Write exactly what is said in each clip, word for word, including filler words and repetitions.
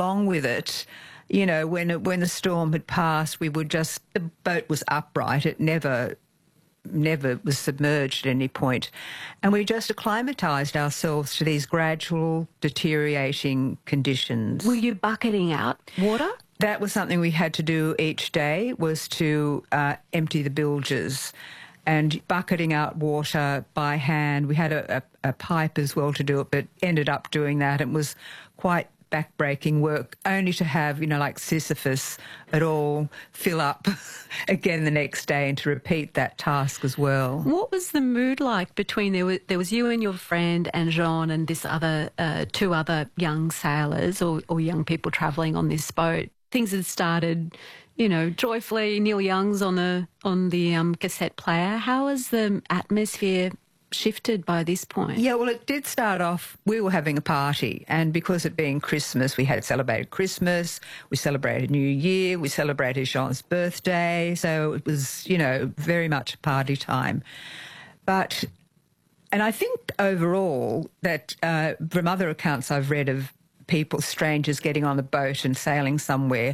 along with it. You know, when it, when the storm had passed, we would just, the boat was upright. It never, never was submerged at any point. And we just acclimatised ourselves to these gradual deteriorating conditions. Were you bucketing out water? That was something we had to do each day, was to uh, empty the bilges and bucketing out water by hand. We had a, a, a pipe as well to do it, but ended up doing that. It was quite back-breaking work, only to have, you know, like Sisyphus, it all fill up again the next day and to repeat that task as well. What was the mood like between, there was, there was you and your friend and Jean and this other, uh, two other young sailors or, or young people travelling on this boat? Things had started, you know, joyfully. Neil Young's on the, on the um, cassette player. How has the atmosphere shifted by this point? Yeah, well, it did start off, we were having a party, and because it being Christmas, we had celebrated Christmas, we celebrated New Year, we celebrated Jean's birthday, so it was, you know, very much a party time. But, and I think overall that uh, from other accounts I've read of people, strangers getting on the boat and sailing somewhere,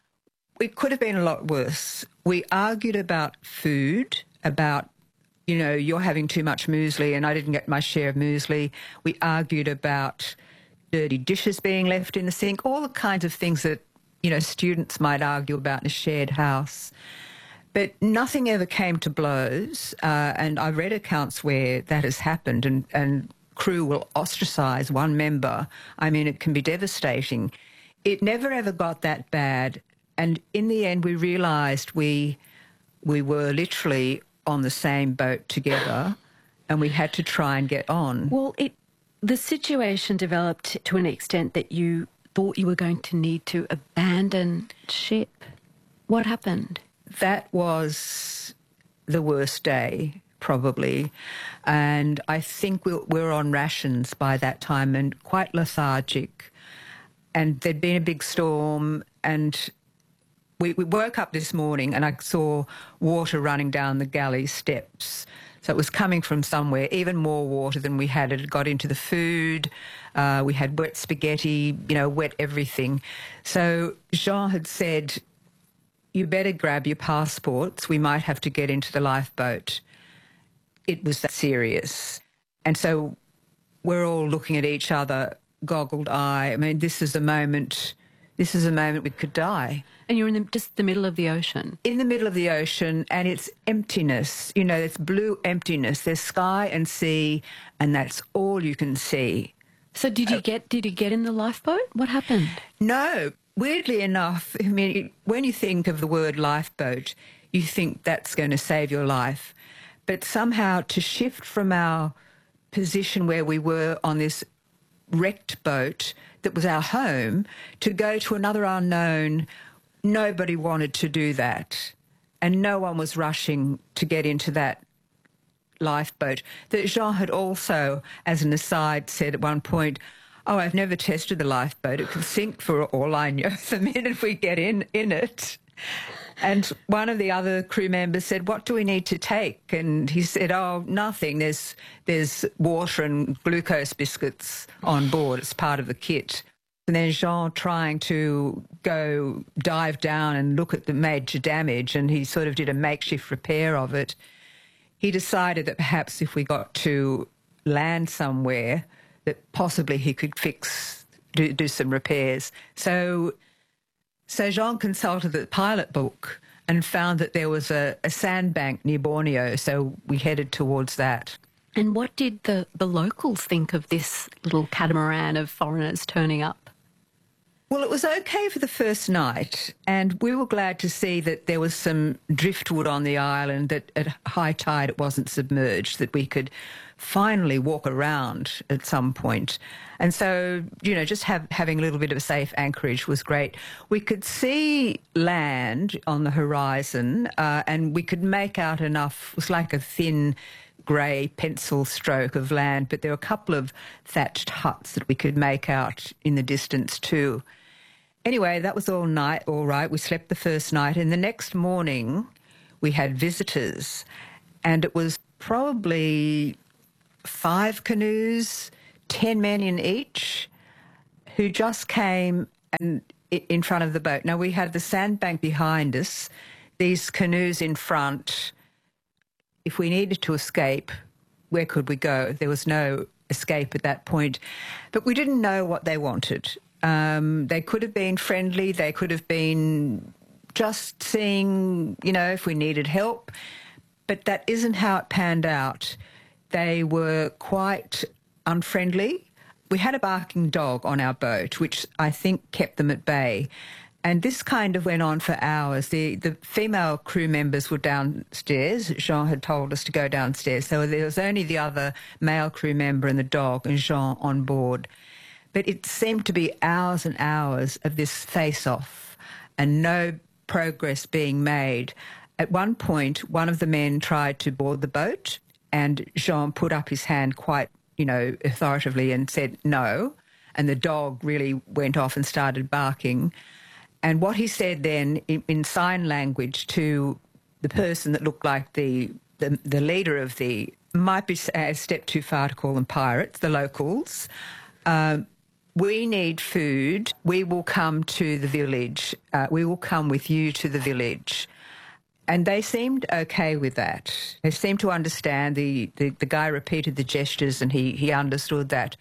it could have been a lot worse. We argued about food, about, you know, you're having too much muesli and I didn't get my share of muesli. We argued about dirty dishes being left in the sink, all the kinds of things that, you know, students might argue about in a shared house. But nothing ever came to blows, uh, and I've read accounts where that has happened and, and crew will ostracise one member. I mean, it can be devastating. It never ever got that bad, and in the end we realised we, we were literally on the same boat together and we had to try and get on. Well, it the situation developed to an extent that you thought you were going to need to abandon ship. What happened? That was the worst day, probably. And I think we were on rations by that time and quite lethargic. And there'd been a big storm and We, we woke up this morning and I saw water running down the galley steps. So it was coming from somewhere, even more water than we had. It had got into the food. Uh, we had wet spaghetti, you know, wet everything. So Jean had said, you better grab your passports. We might have to get into the lifeboat. It was that serious. And so we're all looking at each other, goggled eye. I mean, this is a moment... This is a moment we could die. And you're in the, just the middle of the ocean. In the middle of the ocean, and it's emptiness. You know, it's blue emptiness. There's sky and sea, and that's all you can see. So did you uh, get did you get in the lifeboat? What happened? No. Weirdly enough, I mean, when you think of the word lifeboat, you think that's going to save your life. But somehow to shift from our position where we were on this wrecked boat that was our home to go to another unknown, nobody wanted to do that. And no one was rushing to get into that lifeboat. That Jean had also, as an aside, said at one point, oh, I've never tested the lifeboat. It could sink for all I know the minute we get in, in it. And one of the other crew members said, what do we need to take? And he said, oh, nothing. There's there's water and glucose biscuits on board. It's part of the kit. And then Jean trying to go dive down and look at the major damage, and he sort of did a makeshift repair of it. He decided that perhaps if we got to land somewhere, that possibly he could fix, do, do some repairs. So... So Jean consulted the pilot book and found that there was a, a sandbank near Borneo, so we headed towards that. And what did the, the locals think of this little catamaran of foreigners turning up? Well, it was okay for the first night, and we were glad to see that there was some driftwood on the island, that at high tide it wasn't submerged, that we could finally walk around at some point. And so, you know, just have, having a little bit of a safe anchorage was great. We could see land on the horizon, uh, and we could make out enough, it was like a thin grey pencil stroke of land, but there were a couple of thatched huts that we could make out in the distance too. Anyway, that was all night, all right. We slept the first night, and the next morning we had visitors, and it was probably five canoes, ten men in each, who just came and in front of the boat. Now, we had the sandbank behind us, these canoes in front. If we needed to escape, where could we go? There was no escape at that point. But we didn't know what they wanted. Um, they could have been friendly. They could have been just seeing, you know, if we needed help. But that isn't how it panned out. They were quite unfriendly. We had a barking dog on our boat, which I think kept them at bay. And this kind of went on for hours. The the female crew members were downstairs. Jean had told us to go downstairs. So there was only the other male crew member and the dog and Jean on board. But it seemed to be hours and hours of this face-off and no progress being made. At one point, one of the men tried to board the boat and Jean put up his hand quite, you know, authoritatively and said no. And the dog really went off and started barking. And what he said then in, in sign language to the person that looked like the, the, the leader of the, might be a step too far to call them pirates, the locals, um, we need food. We will come to the village. Uh, we will come with you to the village. And they seemed okay with that. They seemed to understand. The, the, the guy repeated the gestures and he, he understood that.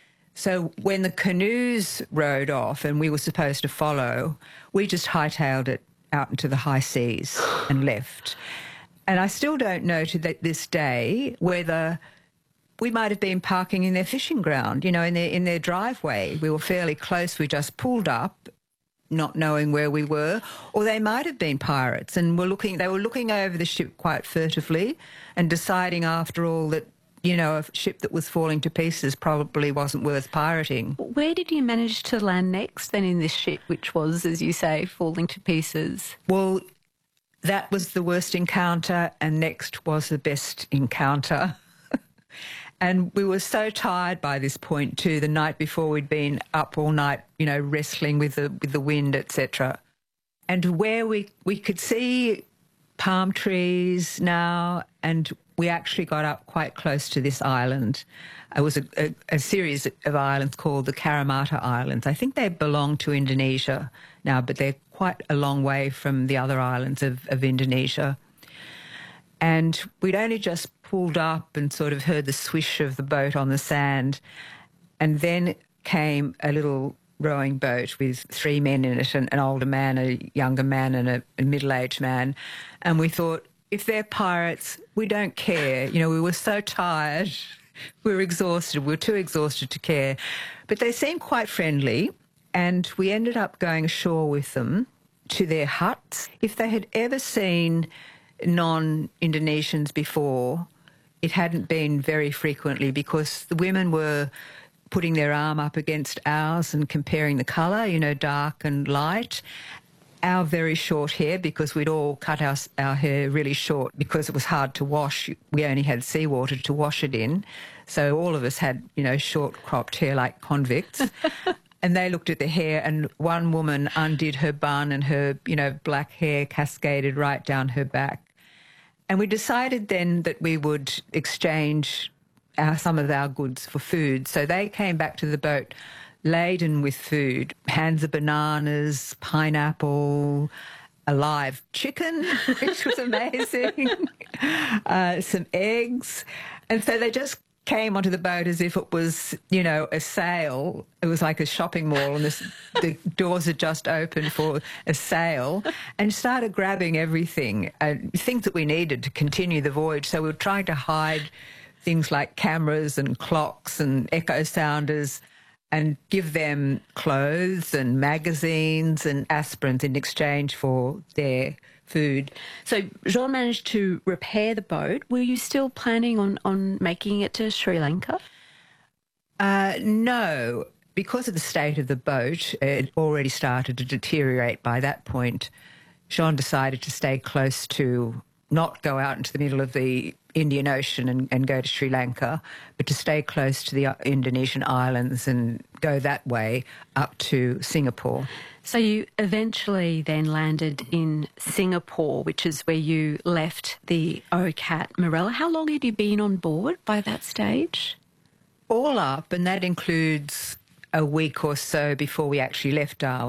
So when the canoes rowed off and we were supposed to follow, we just hightailed it out into the high seas and left. And I still don't know to this day whether we might have been parking in their fishing ground, you know, in their, in their driveway. We were fairly close. We just pulled up, not knowing where we were, or they might have been pirates and were looking, they were looking over the ship quite furtively and deciding after all that, you know, a ship that was falling to pieces probably wasn't worth pirating. Where did you manage to land next then in this ship, which was, as you say, falling to pieces? Well, that was the worst encounter and next was the best encounter. And we were so tired by this point too. The night before we'd been up all night, you know, wrestling with the with the wind, et cetera. And where we we could see palm trees now, and we actually got up quite close to this island. It was a, a, a series of islands called the Karamata Islands. I think they belong to Indonesia now, but they're quite a long way from the other islands of, of Indonesia. And we'd only just pulled up and sort of heard the swish of the boat on the sand. And then came a little rowing boat with three men in it, an, an older man, a younger man and a, a middle-aged man. And we thought, if they're pirates, we don't care. You know, we were so tired. We were exhausted. We were too exhausted to care. But they seemed quite friendly. And we ended up going ashore with them to their huts. If they had ever seen non-Indonesians before, it hadn't been very frequently because the women were putting their arm up against ours and comparing the colour, you know, dark and light. Our very short hair, because we'd all cut our, our hair really short because it was hard to wash. We only had seawater to wash it in. So all of us had, you know, short cropped hair like convicts. And they looked at the hair, and one woman undid her bun and her, you know, black hair cascaded right down her back. And we decided then that we would exchange our, some of our goods for food. So they came back to the boat laden with food, hands of bananas, pineapple, a live chicken, which was amazing, uh, some eggs. And so they just came onto the boat as if it was, you know, a sale. It was like a shopping mall and this, the doors had just opened for a sale, and started grabbing everything, uh, things that we needed to continue the voyage. So we were trying to hide things like cameras and clocks and echo sounders and give them clothes and magazines and aspirins in exchange for their food. So Jean managed to repair the boat. Were you still planning on, on making it to Sri Lanka? Uh, no, because of the state of the boat, it already started to deteriorate by that point. Jean decided to stay close to, not go out into the middle of the Indian Ocean and, and go to Sri Lanka, but to stay close to the Indonesian islands and go that way up to Singapore. So you eventually then landed in Singapore, which is where you left the O C A T Marella. How long had you been on board by that stage? All up, and that includes a week or so before we actually left Darwin.